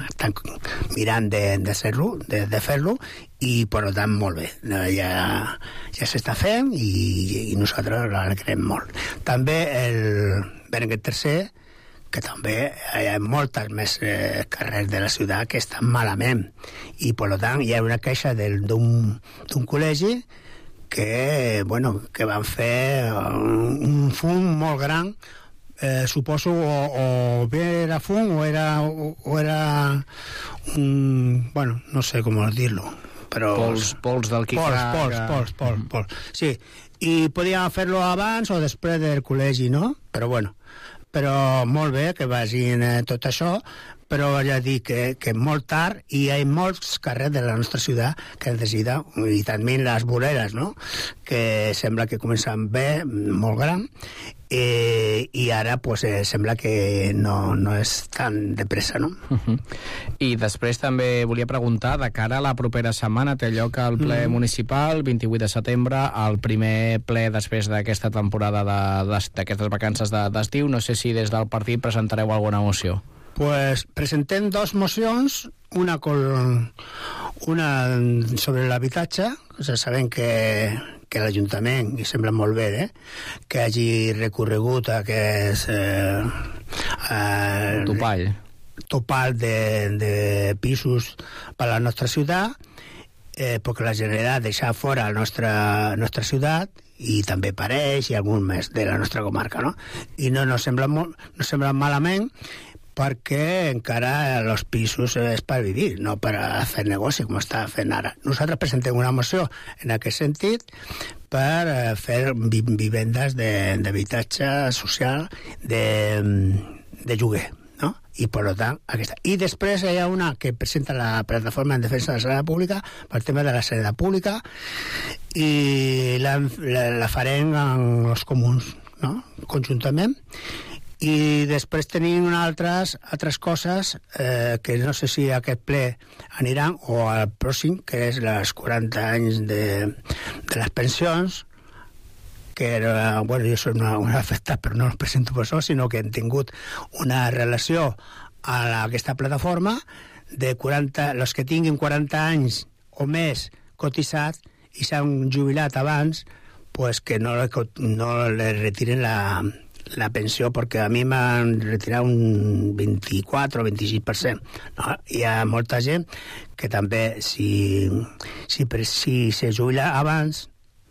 estan mirant de fer-lo, i per tant molt bé, ja s'està fent i nosaltres l'alegrem molt. També el Berenguer III, que també hi ha moltes més carrers de la ciutat que estan malament, i per tant hi ha una queixa d'un col·legi que van fer un fum molt gran, suposo, o bé era fum o era no sé com dir-lo, però pols del pols, sí, i podien fer-lo abans o després del col·legi, no? Però molt bé que vagin tot això, però ja dic que molt tard, i hi ha molts carrers de la nostra ciutat que necessiten, i també les voreres, no?, que sembla que comencen bé, molt gran, i ara sembla que no és tan de pressa, no? I després també volia preguntar, de cara a la propera setmana té lloc el ple municipal, 28 de setembre, el primer ple després d'aquesta temporada d'aquestes vacances d'estiu. No sé si des del partit presentareu alguna moció. Pues presentem 2 mocions, una sobre l'habitatge, sabem que l'Ajuntament, i sembla molt bé, que hagi recorregut a aquest topall de pisos per a la nostra ciutat, perquè la Generalitat deixa fora la nostra ciutat, i també Pareix i algun més de la nostra comarca, no? I no sembla malament, perquè encara els pisos és per vivir, no per fer negoci, com està fent ara. Nosaltres presentem una moció en aquest sentit per fer vivendes d'habitatge social de lloguer, no? I per tant, aquesta. I després hi ha una que presenta la Plataforma en Defensa de la Sanitat Pública per tema de la sanitat pública, i la farem amb els comuns, no?, conjuntament. I després tenim altres coses que no sé si a aquest ple aniran o al pròxim, que és les 40 anys de les pensions, que era, jo soc un afectat, però no els presento per això, sinó que hem tingut una relació a aquesta plataforma de 40, els que tinguin 40 anys o més cotitzats i s'han jubilat abans, que no le retiren la pensió, perquè a mi m'han retirat un 24 o 26%. No? Hi ha molta gent que també, si se jubila abans,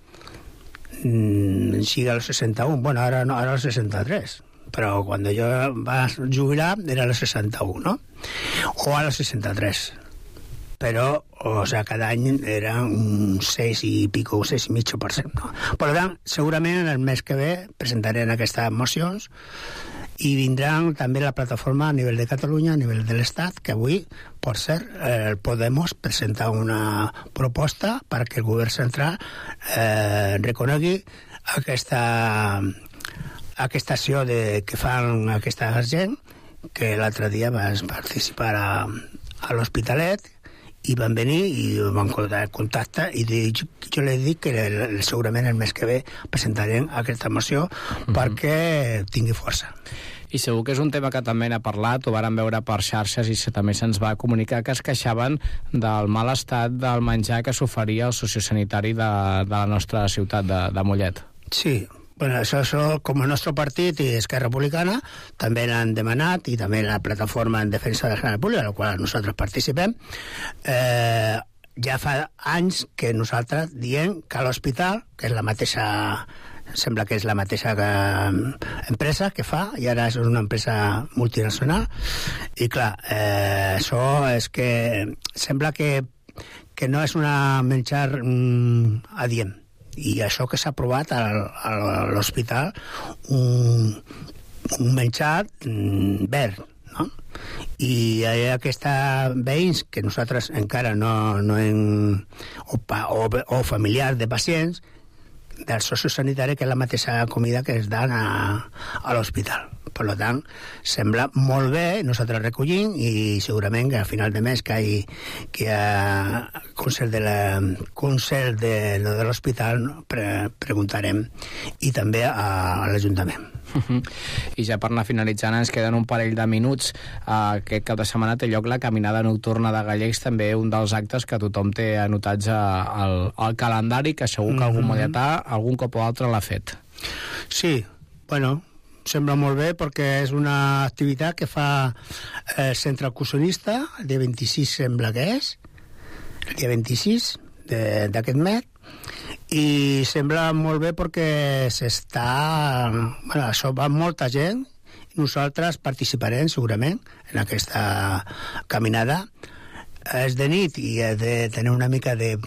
sigue a los 61, ara no, ara a los 63, però quan jo vaig jubilar era a los 61, no? O a los 63. Però, cada any era un 6 i pico, 6,5%. No? Per tant, segurament el mes que ve presentarem aquestes mocions i vindran també la plataforma a nivell de Catalunya, a nivell de l'Estat, que avui, per cert, Podemos presenta una proposta perquè el govern central reconegui aquesta acció que fan aquesta gent, que l'altre dia vas participar a l'Hospitalet, i van venir i van contactar, i jo li dic que segurament el mes que ve presentarem aquesta moció perquè tingui força. I segur que és un tema que també n'ha parlat, ho vàrem veure per xarxes i també se'ns va comunicar que es queixaven del mal estat del menjar que s'oferia al sociosanitari de la nostra ciutat de Mollet. Sí, això com el nostre partit i Esquerra Republicana també l'han demanat, i també la Plataforma en Defensa de la Sanitat Pública, a la qual nosaltres participem. Ja fa anys que nosaltres diem que a l'hospital, que és la mateixa, sembla que és la mateixa empresa que fa, i ara és una empresa multinacional, i clar, això és que sembla que no és una menjar adient. I això que s'ha aprovat a l'hospital, un menjar verd, no? I hi ha aquests veïns que nosaltres encara no hem, o familiars de pacients del sociosanitari, que és la mateixa comida que es dan a l'hospital. Per tant, sembla molt bé, nosaltres recollim i segurament que al final de mes que hi ha concert de l'hospital preguntarem, i també a l'Ajuntament. I ja per anar finalitzant ens queden un parell de minuts. Aquest cap de setmana té lloc la caminada nocturna de Gallecs, també un dels actes que tothom té anotats al calendari, que segur que algun molletà algun cop o altre l'ha fet. Sí, bueno, sembla molt bé perquè és una activitat que fa el Centre Excursionista, el dia 26 sembla que és, el dia 26 d'aquest mes, i sembla molt bé perquè això va molta gent i nosaltres participarem segurament en aquesta caminada. És de nit i he de tenir una mica de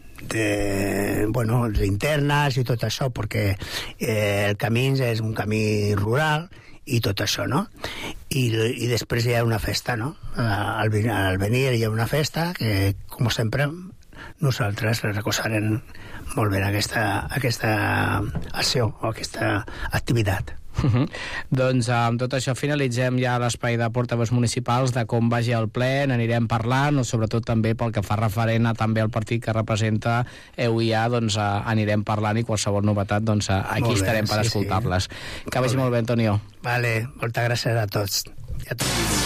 linternes i tot això, perquè el camí és un camí rural i tot això, no? I després hi ha una festa, no? Al venir hi ha una festa que, com sempre, nosaltres recolzarem molt bé aquesta acció o aquesta activitat. Doncs amb tot això finalitzem ja l'espai de portaveus municipals, de com vagi el ple, n'anirem parlant, o sobretot també pel que fa referent a també el partit que representa EUIA, doncs anirem parlant, i qualsevol novetat doncs aquí estarem per escoltar-les. Que vagi molt bé, Antonio. Vale, moltes gràcies a tots.